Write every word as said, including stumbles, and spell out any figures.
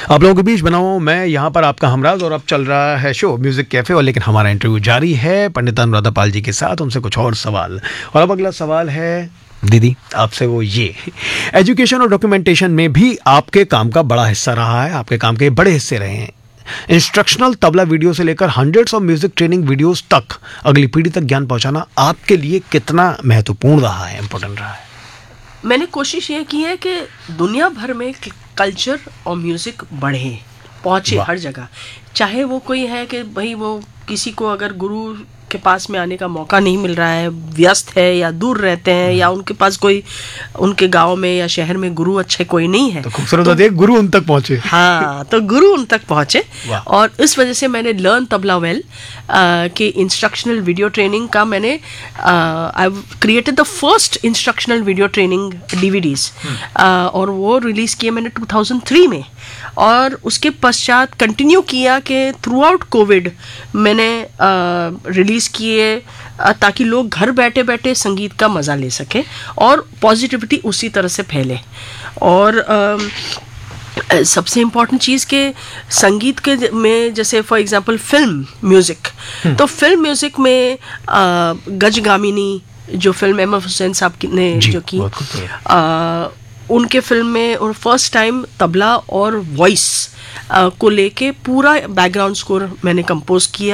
आप लोगों के बीच बना हूँ मैं यहाँ पर आपका हमराज, और अब चल रहा है शो म्यूजिक कैफे। और लेकिन हमारा इंटरव्यू जारी है पंडित अनुराधा पाल जी के साथ, उनसे कुछ और सवाल। और अब अगला सवाल है दीदी आपसे, वो ये, एजुकेशन और डॉक्यूमेंटेशन में भी आपके काम का बड़ा हिस्सा रहा है, आपके काम के बड़े हिस्से रहे हैं। इंस्ट्रक्शनल तबला वीडियो से लेकर hundreds of music training videos तक अगली पीढ़ी तक ज्ञान पहुंचाना आपके लिए कितना महत्वपूर्ण रहा है, इंपॉर्टेंट रहा है? मैंने कोशिश ये की है कि दुनिया भर में कल्चर और म्यूज़िक बढ़े, पहुँचे हर जगह। चाहे वो कोई है कि भाई वो किसी को अगर गुरु के पास में आने का मौका नहीं मिल रहा है, व्यस्त है या दूर रहते हैं, या उनके पास कोई उनके गांव में या शहर में गुरु अच्छे कोई नहीं है, तो खूबसूरत बात है गुरु उन तक पहुंचे। हाँ, तो गुरु उन तक पहुंचे। और इस वजह से मैंने लर्न तबला वेल के इंस्ट्रक्शनल वीडियो ट्रेनिंग का मैंने I created the first instructional video training DVDs, और वो रिलीज किए मैंने टू थाउजेंड थ्री में। और उसके पश्चात कंटिन्यू किया कि थ्रू आउट कोविड मैंने रिलीज़ किए, ताकि लोग घर बैठे बैठे संगीत का मज़ा ले सकें और पॉजिटिविटी उसी तरह से फैले। और uh, सबसे इम्पॉर्टेंट चीज़ के संगीत के में, जैसे फॉर एग्जांपल फिल्म म्यूज़िक, तो फिल्म म्यूज़िक में uh, गजगामिनी जो फिल्म एम एफ हुसैन साहब ने जो की, उनके फिल्म में और फर्स्ट टाइम तबला और वॉइस को लेके पूरा बैकग्राउंड स्कोर मैंने कंपोज किया।